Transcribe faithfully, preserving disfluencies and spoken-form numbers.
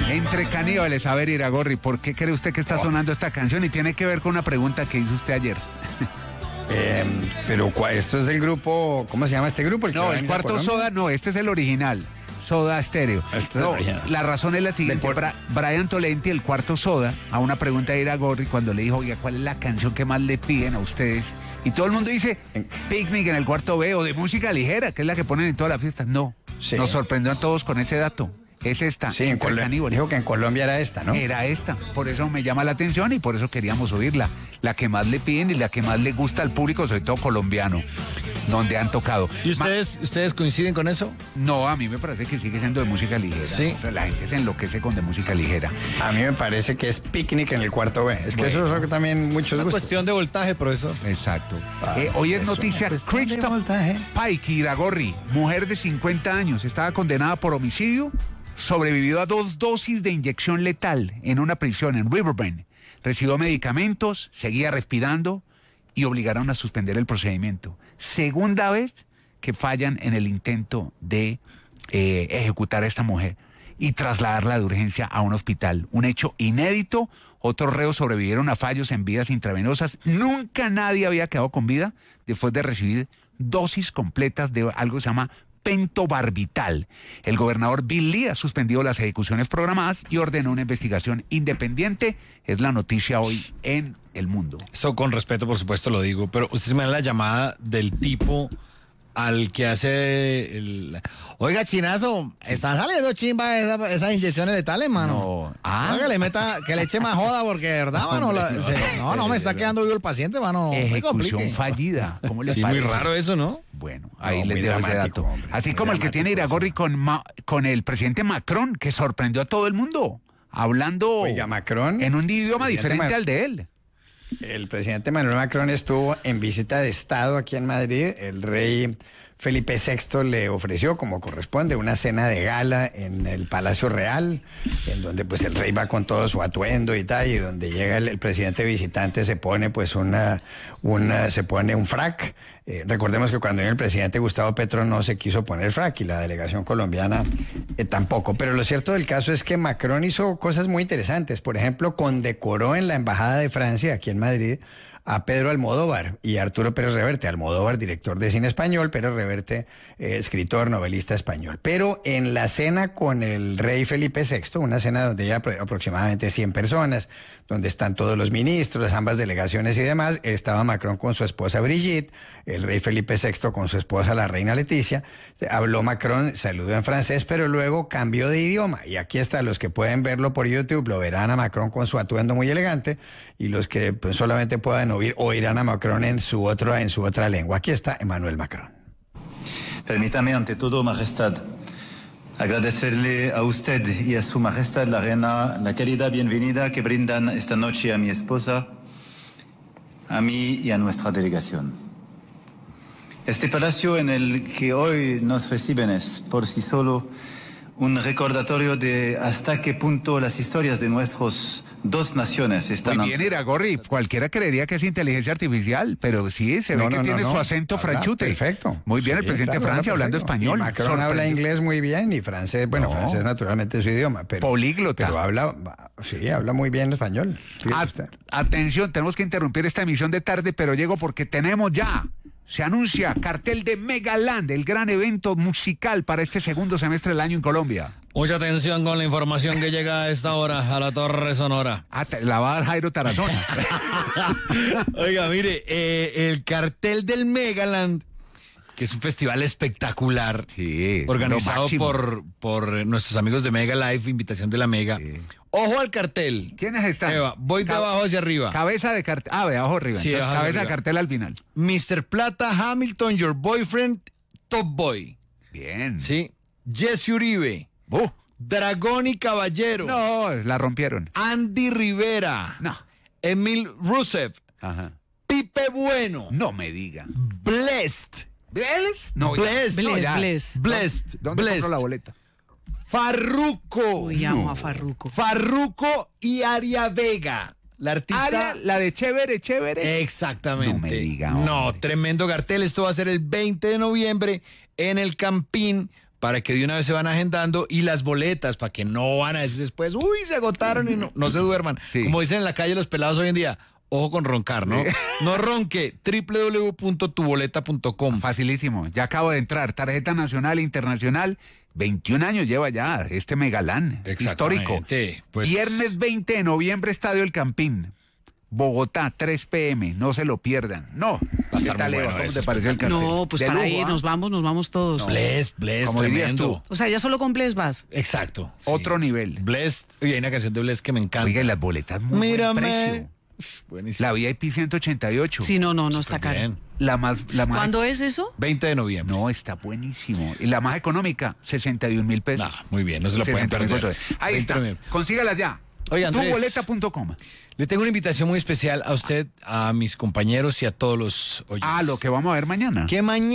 Entre caníbales, a ver, Iragorri, ¿por qué cree usted que está sonando esta canción? Y tiene que ver con una pregunta que hizo usted ayer. Eh, pero esto es del grupo, ¿cómo se llama este grupo? ¿El no, el Cuarto Soda, no, este es el original. Soda Stereo. No, la razón es la siguiente. Bra Brian Tolenti, el Cuarto Soda, a una pregunta de Iragorri cuando le dijo, oiga, ¿cuál es la canción que más le piden a ustedes? Y todo el mundo dice, Picnic en el Cuarto B, o de música ligera, que es la que ponen en todas las fiestas. No, sí. Nos sorprendió a todos con ese dato. Es esta. Sí, en Colombia. Dijo que en Colombia era esta, ¿no? Era esta. Por eso me llama la atención y por eso queríamos oírla. La que más le piden y la que más le gusta al público, sobre todo colombiano, donde han tocado. ¿Y ustedes, Ma ustedes coinciden con eso? No, a mí me parece que sigue siendo de música ligera. Sí. O sea, la gente se enloquece con de música ligera. A mí me parece que es Picnic en el Cuarto B. Es que bueno, eso es lo que también muchos una gustos. cuestión de voltaje, profesor. Exacto. Ah, eh, hoy es noticia Krista Pike Iragorri, mujer de cincuenta años, estaba condenada por homicidio. Sobrevivió a dos dosis de inyección letal en una prisión en Riverbend. Recibió medicamentos, seguía respirando y obligaron a suspender el procedimiento. Segunda vez que fallan en el intento de eh, ejecutar a esta mujer y trasladarla de urgencia a un hospital. Un hecho inédito. Otros reos sobrevivieron a fallos en vías intravenosas. Nunca nadie había quedado con vida después de recibir dosis completas de algo que se llama pentobarbital. El gobernador Bill Lee ha suspendido las ejecuciones programadas y ordenó una investigación independiente. Es la noticia hoy en El Mundo. Eso con respeto, por supuesto, lo digo, pero usted me da la llamada del tipo al que hace el... Oiga, chinazo, están saliendo chimba esas esa inyecciones letales, mano. No. Ah, que le meta, que le eche más joda, porque de verdad, mano, la, se, no, no, me está quedando vivo el paciente, mano. Ejecución fallida. ¿Cómo le sí, parece? Muy raro eso, ¿no? Bueno, ahí no, les dejo ese dato. Hombre, Así como el que tiene Iragorri con, Ma con el presidente Macron, que sorprendió a todo el mundo, hablando Oiga, Macron, en un idioma diferente Mar al de él. El presidente Manuel Macron estuvo en visita de Estado aquí en Madrid. El rey Felipe sexto le ofreció, como corresponde, una cena de gala en el Palacio Real, en donde pues el rey va con todo su atuendo y tal, y donde llega el, el presidente visitante se pone pues una, una se pone un frac. Eh, recordemos que cuando vino el presidente Gustavo Petro no se quiso poner frac y la delegación colombiana eh, tampoco. Pero lo cierto del caso es que Macron hizo cosas muy interesantes. Por ejemplo, condecoró en la Embajada de Francia, aquí en Madrid, a Pedro Almodóvar y a Arturo Pérez Reverte. Almodóvar, director de cine español, Pérez Reverte, eh, escritor, novelista español. Pero en la cena con el rey Felipe sexto, una cena donde hay aproximadamente cien personas, donde están todos los ministros, ambas delegaciones y demás, estaba Macron con su esposa Brigitte, el rey Felipe sexto con su esposa la reina Leticia. Habló Macron, saludó en francés, pero luego cambió de idioma. Y aquí está, los que pueden verlo por YouTube, lo verán a Macron con su atuendo muy elegante, y los que pues, solamente puedan oír, oirán a Macron en su, otro, en su otra lengua. Aquí está Emmanuel Macron. Permítame, ante todo, Majestad, agradecerle a usted y a su Majestad la Reina la querida bienvenida que brindan esta noche a mi esposa, a mí y a nuestra delegación. Este palacio en el que hoy nos reciben es, por sí solo, un recordatorio de hasta qué punto las historias de nuestras dos naciones están... Muy bien, Iragorri, cualquiera creería que es inteligencia artificial, pero sí, se ve no, que no, tiene no, su no. acento Habla franchute. Perfecto. Muy bien, sí, el presidente claro, de Francia hablando perfecto. español. Y Macron habla inglés muy bien y francés, bueno, no. francés naturalmente es su idioma. Pero, políglota. Pero habla, sí, habla muy bien español. A atención, tenemos que interrumpir esta emisión de tarde, pero llego porque tenemos ya... Se anuncia cartel de Megaland, el gran evento musical para este segundo semestre del año en Colombia. Mucha atención con la información que llega a esta hora a la Torre Sonora. Ah, la va a dar Jairo Tarazona. Oiga, mire, eh, el cartel del Megaland, que es un festival espectacular, sí, organizado por, por nuestros amigos de Mega Life, invitación de la Mega. Sí. Ojo al cartel. ¿Quiénes están? Eva, voy de abajo hacia arriba. Cabeza de cartel. Ah, de abajo arriba. Sí, Entonces, abajo cabeza arriba. de cartel al final. mister Plata, Hamilton, Your Boyfriend, Top Boy. Bien. Sí. Jesse Uribe. Uh. Dragón y Caballero. No, la rompieron. Andy Rivera. No. Emil Rusev. Ajá. Pipe Bueno. No me diga. Blessed. ¿Blessed? No, Blessed. Blessed, no, ya. Blessed. Blessed. ¿Dónde Blessed. compró la boleta? Farruko. Uy, amo a Farruko. Farruko y Aria Vega. La artista. Aria, la de chévere, chévere. Exactamente. No me diga, No, hombre. tremendo cartel. Esto va a ser el veinte de noviembre en el Campín para que de una vez se van agendando, y las boletas para que no van a decir después, uy, se agotaron y no, no se duerman. Sí. Como dicen en la calle los pelados hoy en día, ojo con roncar, ¿no? No ronque, doble u doble u doble u punto tu boleta punto com. Facilísimo. Ya acabo de entrar. Tarjeta nacional e internacional. veintiún años lleva ya este megalán histórico. Exactamente, pues- Viernes veinte de noviembre, Estadio El Campín. Bogotá, tres p m No se lo pierdan. No. Va a estar ¿Qué tal, muy Eva? bueno ¿Cómo eso, te pareció el cartel? No, pues De para lujo, ir, ¿ah? nos vamos, nos vamos todos. Bless, Bless, Como dirías tremendo. O sea, ya solo con Bless vas. Exacto. sí. Otro nivel. Bless, oye, hay una canción de Bless que me encanta. Oiga, y las boletas muy buen Mírame. precio. Buenísimo. La V I P ciento ochenta y ocho. Sí, no, no, no está Súper cara. bien. La más, la más ¿Cuándo es eso? veinte de noviembre. No, está buenísimo. Y la más económica, sesenta y un mil pesos. Nah, muy bien, no se lo pueden sesenta mil perder. pesos. Ahí veinte de está. noviembre. Consígala ya. Oiga, Andrés. tu boleta punto com. Le tengo una invitación muy especial a usted, a mis compañeros y a todos los oyentes. Ah, lo que vamos a ver mañana. Que mañana